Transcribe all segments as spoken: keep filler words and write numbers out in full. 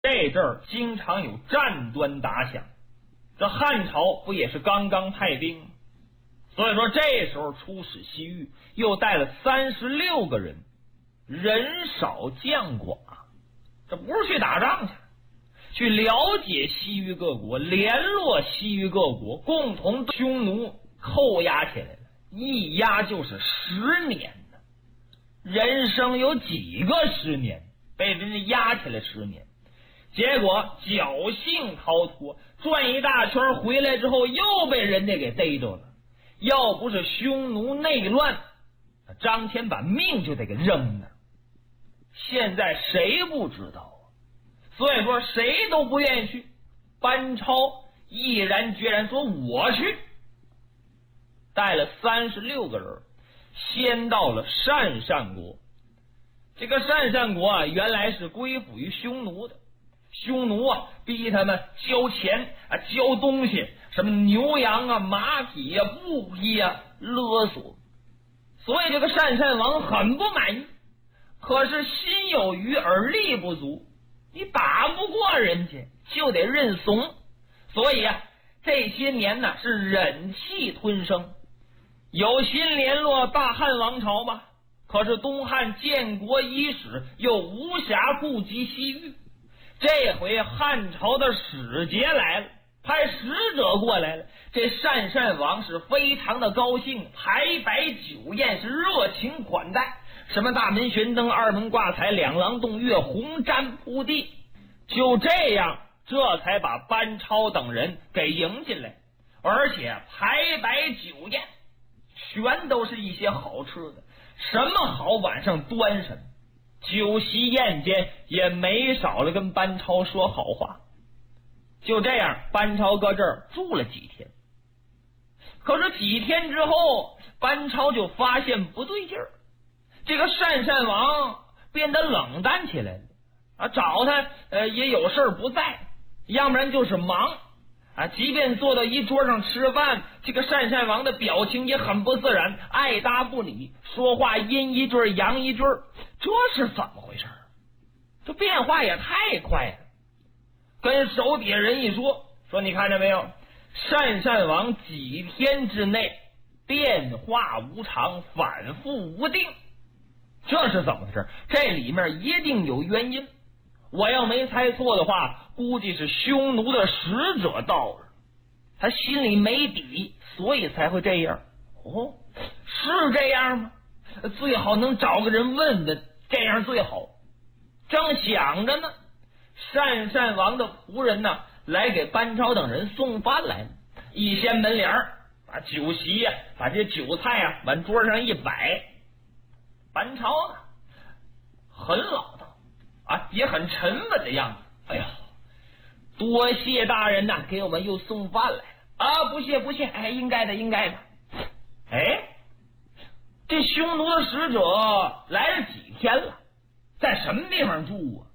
这阵儿经常有战端打响，这汉朝不也是刚刚派兵吗？所以说这时候出使西域又带了三十六个人，人少将寡，这不是去打仗去，去了解西域各国，联络西域各国，共同匈奴扣押起来了，一押就是十年呢。人生有几个十年被人家押起来十年？结果侥幸逃脱，转一大圈回来之后又被人家给逮着了。要不是匈奴内乱，张骞把命就得给扔了。现在谁不知道啊？所以说谁都不愿意去。班超毅然决然说我去，带了三十六个人，先到了鄯善国。这个鄯善国啊，原来是归附于匈奴的。匈奴啊，逼他们交钱啊，交东西，什么牛羊啊、马匹啊、布匹啊，勒索。所以这个鄯善王很不满意，可是心有余而力不足，你打不过人家就得认怂。所以啊，这些年呢是忍气吞声，有心联络大汉王朝吗？可是东汉建国伊始，又无暇顾及西域。这回汉朝的使节来了，派使者过来了，这鄯善王是非常的高兴，排摆酒宴，是热情款待，什么大门悬灯，二门挂彩，两廊洞月，红毡铺地。就这样，这才把班超等人给迎进来，而且排摆酒宴，全都是一些好吃的，什么好晚上端什么。酒席宴间也没少了跟班超说好话。就这样，班超搁这儿住了几天。可是几天之后，班超就发现不对劲儿，这个鄯善王变得冷淡起来了啊，找他呃也有事儿不在，要不然就是忙啊。即便坐到一桌上吃饭，这个鄯善王的表情也很不自然，爱答不理，说话阴一句阳一句，这是怎么回事？这变化也太快了。跟手底下人一说，说你看见没有，鄯善王几天之内变化无常，反复无定，这是怎么回事？这里面一定有原因。我要没猜错的话，估计是匈奴的使者到了，他心里没底，所以才会这样。哦，是这样吗？最好能找个人问问，这样最好。正想着呢，鄯善王的仆人呢来给班超等人送饭来了，一掀门帘，把酒席呀、啊，把这酒菜啊往桌上一摆。班超呢很老道啊，也很沉稳的样子。哎呀，多谢大人呐、啊，给我们又送饭来了啊！不谢不谢，哎，应该的应该的。哎，这匈奴的使者来了几天了，在什么地方住啊？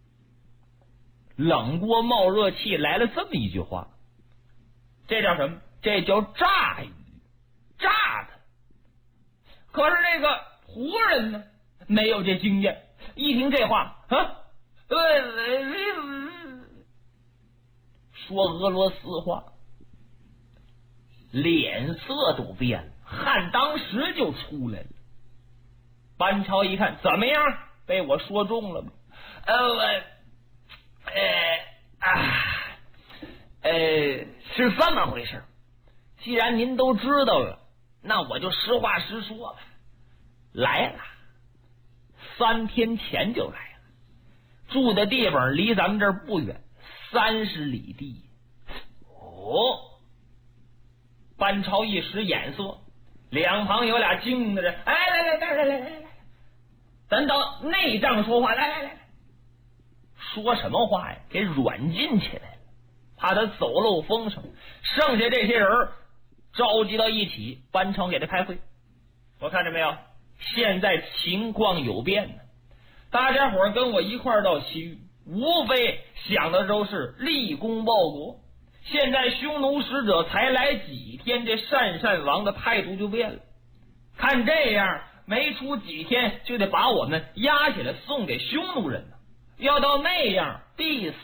冷锅冒热气来了这么一句话，这叫什么？这叫诈语，诈他。可是这个仆人呢，没有这经验，一听这话啊，说俄罗斯话，脸色都变了，汗当时就出来了。班超一看，怎么样？被我说中了吗？呃，我，呃啊，呃，是这么回事。既然您都知道了，那我就实话实说吧。来了，三天前就来了，住的地方离咱们这儿不远，三十里地。哦，班超一时眼色，两旁有俩精明的人，哎，来来来来来来来，咱到内帐说话，来来来，说什么话呀？给软禁起来了，怕他走漏风声。剩下这些人召集到一起，班超给他开会。我看着没有？现在情况有变呢，大家伙跟我一块儿到西域，无非想的都是立功报国。现在匈奴使者才来几天，这鄯善王的态度就变了，看这样没出几天就得把我们押起来送给匈奴人了。 要到那样必死